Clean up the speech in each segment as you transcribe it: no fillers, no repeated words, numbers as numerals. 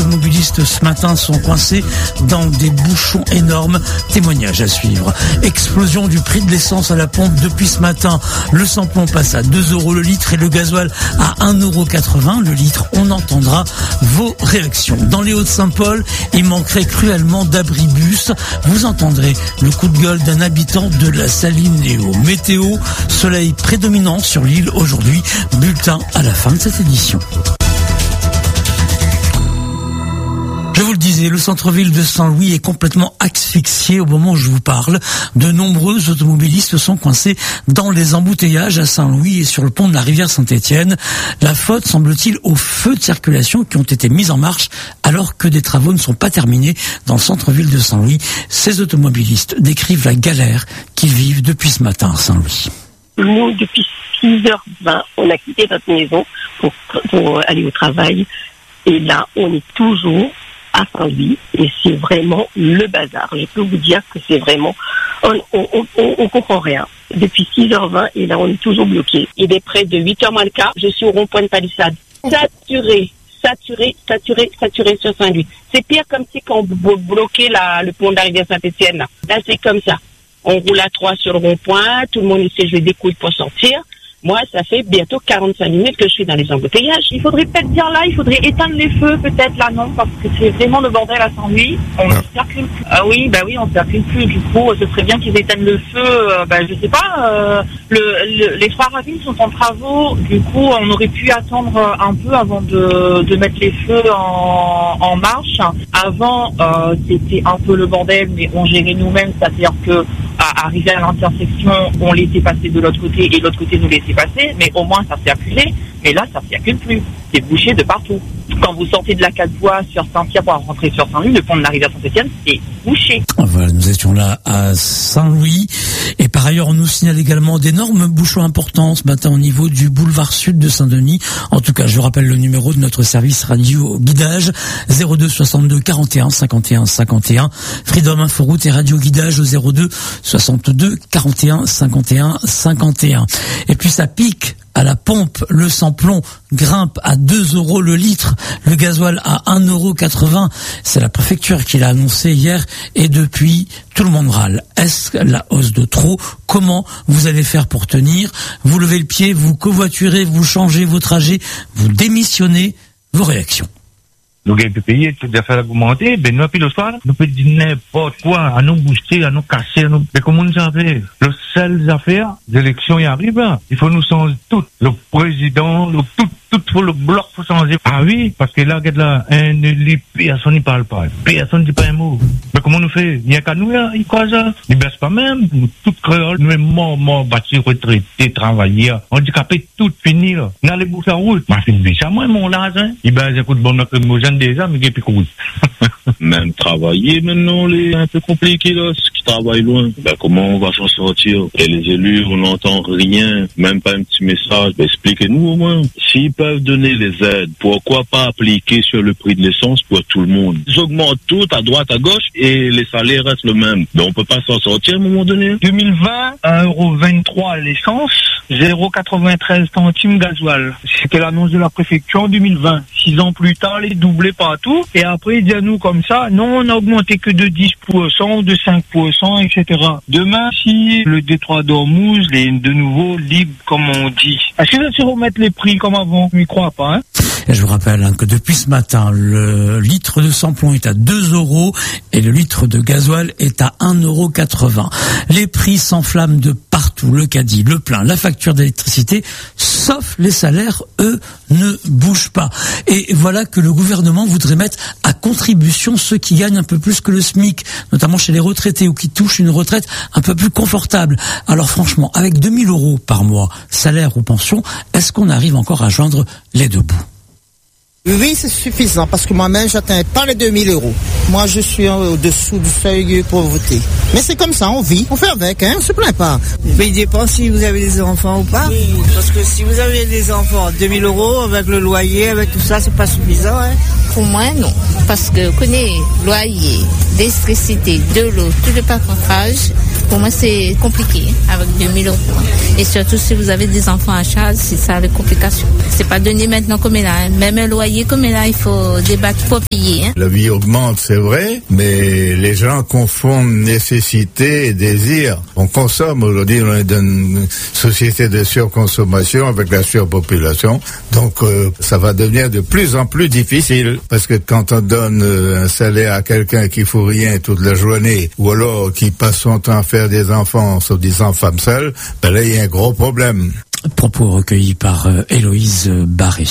automobilistes ce matin sont coincés dans des bouchons énormes. Témoignage à suivre. Explosion du prix de l'essence à la pompe depuis ce matin. Le samplon passe à 2 € le litre et le gasoil à 1,80 € le litre. On entendra vos réactions. Dans les Hauts-de-Saint-Paul, il manquerait cruellement d'abribus. Vous entendrez le coup de gueule d'un habitant de la Saline Léo. Météo, soleil prédominant sur l'île aujourd'hui. Bulletin à la fin de cette édition. Je vous le disais, le centre-ville de Saint-Louis est complètement asphyxié au moment où je vous parle. De nombreux automobilistes sont coincés dans les embouteillages à Saint-Louis et sur le pont de la rivière Saint-Étienne. La faute, semble-t-il, aux feux de circulation qui ont été mis en marche alors que des travaux ne sont pas terminés dans le centre-ville de Saint-Louis. Ces automobilistes décrivent la galère qu'ils vivent depuis ce matin à Saint-Louis. Nous, depuis 6h20, on a quitté notre maison pour aller au travail. Et là, on est toujours à Saint-Louis et c'est vraiment le bazar. Je peux vous dire que c'est vraiment... On comprend rien. Depuis 6h20 et là, on est toujours bloqué. Il est près de 8h moins le quart. Je suis au rond-point de Palissade. Saturé sur Saint-Louis. C'est pire comme si quand on bloquait le pont de la rivière Saint-Étienne. Là, c'est comme ça. On roule à 3 sur le rond-point. Tout le monde essaie de jouer des couilles pour sortir. Moi, ça fait bientôt 45 minutes que je suis dans les embouteillages. Il faudrait peut-être dire là, il faudrait éteindre les feux, peut-être là non, parce que c'est vraiment le bordel à Saint-Louis. On ne circule plus. Oui, on ne circule plus. Du coup, ce serait bien qu'ils éteignent le feu. Je sais pas. Les phares à ville sont en travaux. Du coup, on aurait pu attendre un peu avant de mettre les feux en marche. Avant, c'était un peu le bordel, mais on gérait nous-mêmes, c'est-à-dire que arrivé à l'intersection, on laissait passer de l'autre côté et l'autre côté nous laissait passer, mais au moins ça circulait. Mais là, ça ne circule plus. C'est bouché de partout. Quand vous sortez de la 4 voies sur Saint-Pierre pour rentrer sur Saint-Louis, le pont de la rivière Saint-Étienne, c'est bouché. Voilà, nous étions là à Saint-Louis. Et par ailleurs, on nous signale également d'énormes bouchons importants ce matin au niveau du boulevard sud de Saint-Denis. En tout cas, je vous rappelle le numéro de notre service radio guidage 02 62 41 51 51. Freedom Inforoute et radio guidage au 02 62 41 51 51. Et puis ça pique à la pompe, le samplon grimpe à 2 € le litre, le gasoil à 1,80 €. C'est la préfecture qui l'a annoncé hier et depuis, tout le monde râle. Est-ce la hausse de trop? Comment vous allez faire pour tenir? Vous levez le pied, vous covoiturez, vous changez vos trajets, vous démissionnez. Vos réactions. Nous avons payé toutes les affaires augmentées, nous, puis le soir, nous pouvons dire n'importe quoi, à nous booster, à nous casser, mais comment nous savons? Le seul affaire, l'élection y arrive, il faut nous changer tout. Le président, tout le bloc faut changer. Ah oui, parce que là, personne n'y parle pas. Personne ne dit pas un mot. Mais comment nous fait? Il n'y a qu'à nous, il croit ça. Il ne baisse pas même. Nous, tout créole, nous, morts, bâtis, retraités, travailleurs, handicapés, tout fini, là. Nous allons bourser à route. Ma fille, ça, moi, mon large, hein. Il baisse, écoute, bon, notre homogène déjà, mais il est plus cool. Même travailler, maintenant, c'est un peu compliqué, là. Ceux qui travaillent loin. Comment on va s'en sortir? Et les élus, on n'entend rien. Même pas un petit message. Expliquez-nous, au moins. S'ils peuvent donner les aides, pourquoi pas appliquer sur le prix de l'essence pour tout le monde? Ils augmentent tout à droite, à gauche, et les salaires restent le même. Donc on peut pas s'en sortir à un moment donné. 2020, 1,23 € l'essence, 0,93 centimes gasoil. C'était l'annonce de la préfecture en 2020. 6 ans plus tard, les doublés partout. Et après, ils disent à nous comme ça, non, on a augmenté que de 10% ou de 5%, etc. Demain, si le détroit d'Ormuz est de nouveau libre, comme on dit, est-ce qu'ils vont se remettre les prix comme avant? Je n'y crois pas, hein. Et je vous rappelle que depuis ce matin, le litre de samplon est à 2 € et le litre de gasoil est à 1,80 €. Les prix s'enflamment de partout, le caddie, le plein, la facture d'électricité, sauf les salaires, eux, ne bougent pas. Et voilà que le gouvernement voudrait mettre à contribution ceux qui gagnent un peu plus que le SMIC, notamment chez les retraités ou qui touchent une retraite un peu plus confortable. Alors franchement, avec 2 000 € par mois, salaire ou pension, est-ce qu'on arrive encore à joindre les deux bouts? Oui, c'est suffisant parce que moi-même, j'atteins pas les 2 000 €. Moi, je suis au-dessous du seuil de pauvreté. Mais c'est comme ça, on vit, on fait avec, hein, on se plaint pas. Mais il dépend si vous avez des enfants ou pas. Oui, parce que si vous avez des enfants, 2 000 € avec le loyer, avec tout ça, c'est pas suffisant, hein. Pour moi, non. Parce que, connais, loyer, d'électricité, de l'eau, tout le paquetage, Pour moi, c'est compliqué avec 2000 euros. Et surtout si vous avez des enfants à charge, c'est ça les complications. C'est pas donné maintenant comme elle a. Même un loyer comme elle a, il faut débattre pour payer. La vie augmente, c'est vrai, mais les gens confondent nécessité et désir. On consomme aujourd'hui, on est dans une société de surconsommation avec la surpopulation. Donc ça va devenir de plus en plus difficile parce que quand on donne un salaire à quelqu'un qui fout rien toute la journée ou alors qui passe son temps à faire des enfants, soi-disant femme seule, ben là il y a un gros problème. Propos recueillis par Héloïse Barré.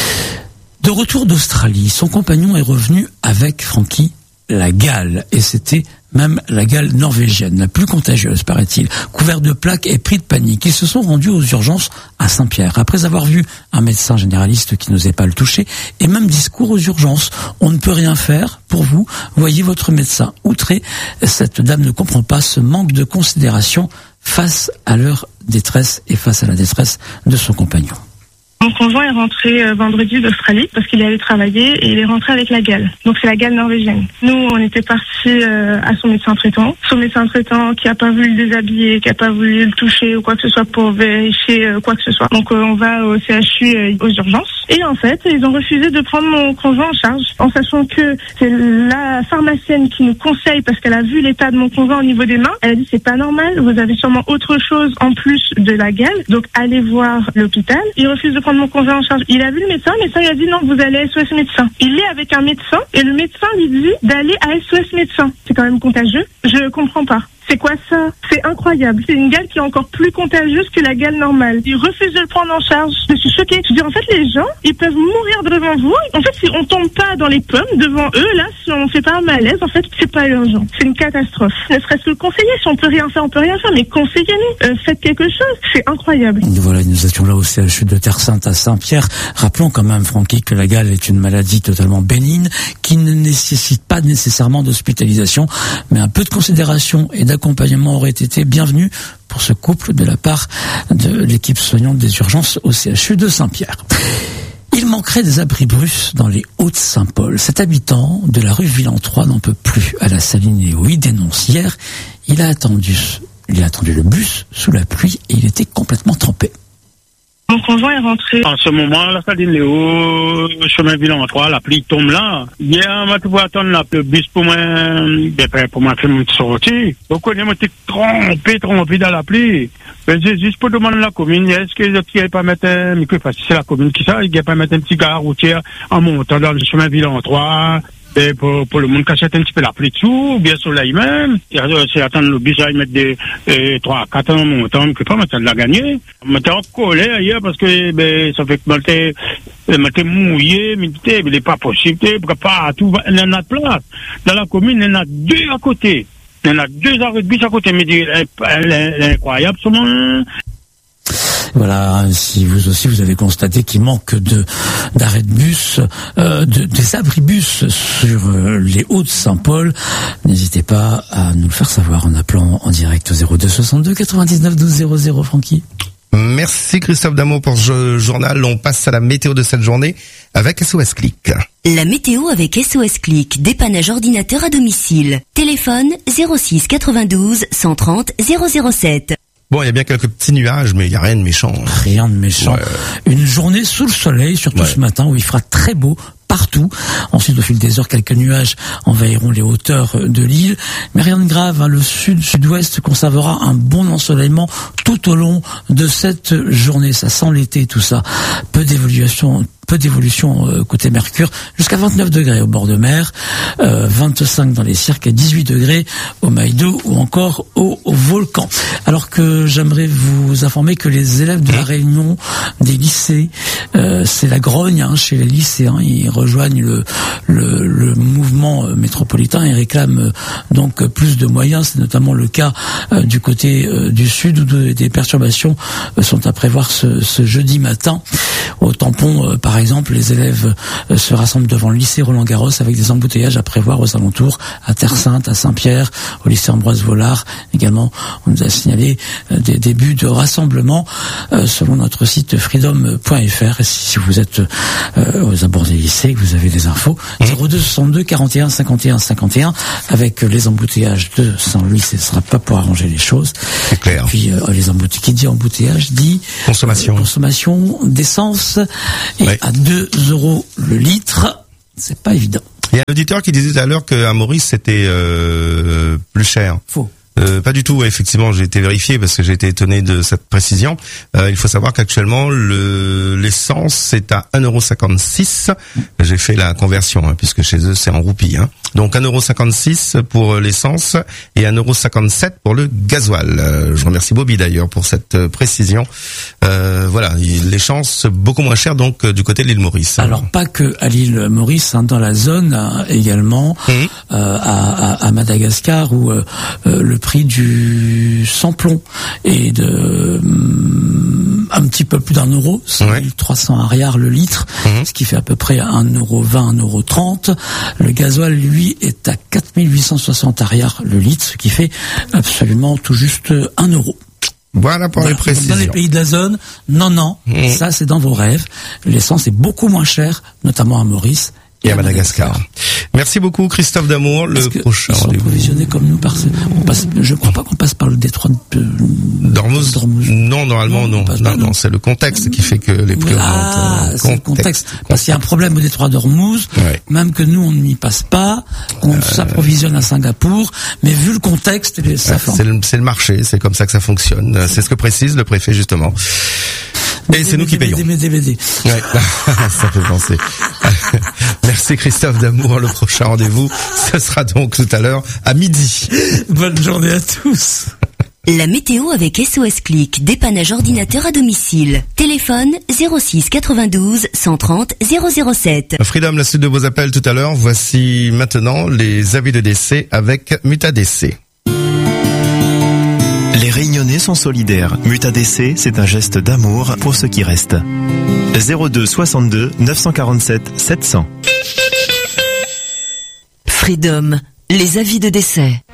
De retour d'Australie, son compagnon est revenu avec Francky la gale, et c'était même la gale norvégienne, la plus contagieuse, paraît-il. Couvert de plaques et pris de panique, ils se sont rendus aux urgences à Saint-Pierre. Après avoir vu un médecin généraliste qui n'osait pas le toucher, et même discours aux urgences. On ne peut rien faire pour vous, voyez votre médecin. Outré, cette dame ne comprend pas ce manque de considération face à leur détresse et face à la détresse de son compagnon. Mon conjoint est rentré vendredi d'Australie parce qu'il est allé travailler et il est rentré avec la gale. Donc c'est la gale norvégienne. Nous, on était partis à son médecin traitant. Son médecin traitant qui a pas voulu le déshabiller, qui a pas voulu le toucher ou quoi que ce soit pour vérifier quoi que ce soit. Donc on va au CHU aux urgences. Et en fait, ils ont refusé de prendre mon conjoint en charge en sachant que c'est la pharmacienne qui nous conseille parce qu'elle a vu l'état de mon conjoint au niveau des mains. Elle a dit c'est pas normal, vous avez sûrement autre chose en plus de la gale. Donc allez voir l'hôpital. Ils refusent de prendre mon conjoint en charge. Il a vu le médecin lui a dit non, vous allez à SOS médecin. Il est avec un médecin et le médecin lui dit d'aller à SOS médecin. C'est quand même contagieux. Je comprends pas. C'est quoi ça? C'est incroyable. C'est une gale qui est encore plus contagieuse que la gale normale. Ils refusent de le prendre en charge. Je suis choquée. Je dis, en fait, les gens, ils peuvent mourir devant vous. En fait, si on tombe pas dans les pommes devant eux, là, si on fait pas un malaise, en fait, c'est pas urgent. C'est une catastrophe. Ne serait-ce que le conseiller. Si on peut rien faire, on peut rien faire. Mais conseillez-nous. Faites quelque chose. C'est incroyable. Voilà, nous étions là au CHU de Terre-Sainte à Saint-Pierre. Rappelons quand même, Francky, que la gale est une maladie totalement bénigne qui ne nécessite pas nécessairement d'hospitalisation, mais un peu de considération et d'accompagnement aurait été bienvenu pour ce couple de la part de l'équipe soignante des urgences au CHU de Saint-Pierre. Il manquerait des abribus dans les Hauts-de-Saint-Paul. Cet habitant de la rue Villan-3 n'en peut plus à la Salinéo. Il dénonce hier, il a attendu le bus sous la pluie et il était complètement trempé. Mon conjoint est rentré. En ce moment, la Salinéo, chemin Villan-3, la pluie tombe là. Hier, on m'a tout attendre le bus pour moi faire mon sortie. Donc, on est trompé dans la pluie. Mais c'est juste pour demander à la commune, est-ce qu'ils ne pas mettre un micro, parce que c'est la commune qui ça, ils ne pas mettre un petit gare routier en montant dans le chemin Villan-3. Et pour le monde qui achète un petit peu la pluie dessous, bien soleil même, c'est attendre le bus à y mettre des 3-4 ans montant, que pas maintenant de la gagner. On m'était en colère hier parce que ça fait que m'était mouillé, mais il n'est pas possible, pas tout, il y en a de place. Dans la commune, il y en a 2 à côté. Il y en a 2 arrêts de bus à côté, mais elle est incroyable, ce moment. Voilà, si vous aussi vous avez constaté qu'il manque d'arrêts de bus, des abribus sur les Hauts-de-Saint-Paul, n'hésitez pas à nous le faire savoir en appelant en direct au 02 62 99 12 00, Francky. Merci Christophe Dameau pour ce journal. On passe à la météo de cette journée avec SOS Click. La météo avec SOS Click, dépannage ordinateur à domicile. Téléphone 06 92 130 007. Bon, il y a bien quelques petits nuages, mais il n'y a rien de méchant. Rien de méchant. Ouais. Une journée sous le soleil, surtout ce matin, où il fera très beau partout. Ensuite, au fil des heures, quelques nuages envahiront les hauteurs de l'île. Mais rien de grave, le sud-sud-ouest conservera un bon ensoleillement tout au long de cette journée. Ça sent l'été, tout ça. Peu d'évolution côté Mercure, jusqu'à 29 degrés au bord de mer, 25 dans les cirques et 18 degrés au Maïdo ou encore au volcan. Alors que j'aimerais vous informer que les élèves de la Réunion des lycées, c'est la grogne chez les lycéens, ils rejoignent le mouvement métropolitain et réclament donc plus de moyens. C'est notamment le cas du côté du sud où des perturbations sont à prévoir ce jeudi matin au tampon par par exemple, les élèves se rassemblent devant le lycée Roland-Garros avec des embouteillages à prévoir aux alentours, à Terre-Sainte, à Saint-Pierre, au lycée Ambroise Vollard. Également, on nous a signalé des débuts de rassemblement selon notre site freedom.fr. Et si vous êtes aux abords des lycées, que vous avez des infos, 02 62 41 51 51, avec les embouteillages de Saint-Louis, ce ne sera pas pour arranger les choses. C'est clair. Et puis les embouteillages, qui dit embouteillage dit consommation d'essence, et à 2 € le litre, c'est pas évident. Il y a un auditeur qui disait tout à l'heure qu'à Maurice c'était plus cher. Faux. Pas du tout, effectivement, j'ai été vérifié parce que j'ai été étonné de cette précision. Il faut savoir qu'actuellement l'essence c'est à 1,56 €. J'ai fait la conversion puisque chez eux c'est en roupies. Donc 1,56 € pour l'essence et 1,57 € pour le gasoil. Je remercie Bobby d'ailleurs pour cette précision. Voilà, l'essence beaucoup moins cher donc du côté de l'île Maurice. Alors pas que à l'île Maurice, dans la zone également, à Madagascar où le prix du sans-plomb est de un petit peu plus d'1 €, 1300 arrière le litre, ce qui fait à peu près 1,20 €, 1,30 €. Le gasoil, lui, est à 4860 arrière le litre, ce qui fait absolument tout juste 1 €. Voilà pour les précisions. Dans les pays de la zone, non, ça c'est dans vos rêves. L'essence est beaucoup moins chère, notamment à Maurice et à Madagascar. Merci beaucoup Christophe Damour. Le prochain rendez-vous. Provisionnés comme nous je crois pas qu'on passe par le détroit d'Ormuz. Non, normalement non. Non, c'est le contexte qui fait que les prix augmentent. C'est le contexte. Parce qu'il y a un problème au détroit d'Ormuz, même que nous on n'y passe pas, on s'approvisionne à Singapour, mais vu le contexte, ça flambe. C'est le marché, c'est comme ça que ça fonctionne. C'est ce que précise le préfet justement. Et c'est nous qui payons. DVD. Ouais, ça fait penser. Merci Christophe Damour. Le prochain rendez-vous, ce sera donc tout à l'heure à midi. Bonne journée à tous. La météo avec SOS Click, dépannage ordinateur à domicile. Téléphone 06 92 130 007. Freedom, la suite de vos appels tout à l'heure. Voici maintenant les avis de décès avec MutaDC. Les Réunionnais sont solidaires. MutaDC, c'est un geste d'amour pour ceux qui restent. 02 62 947 700. Freedom, les avis de décès.